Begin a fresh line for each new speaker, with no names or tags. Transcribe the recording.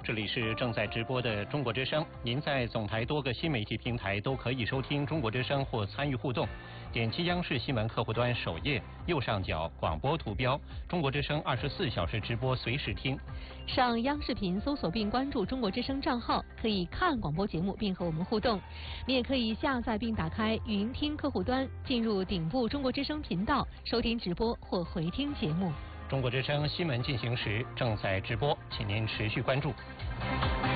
这里是正在直播的中国之声。您在总台多个新媒体平台都可以收听中国之声或参与互动。点击央视新闻客户端首页右上角广播图标，中国之声24小时直播随时听。
上央视频搜索并关注中国之声账号，可以看广播节目并和我们互动。你也可以下载并打开云听客户端，进入顶部中国之声频道，收听直播或回听节目。
中国之声新闻进行时正在直播，请您持续关注。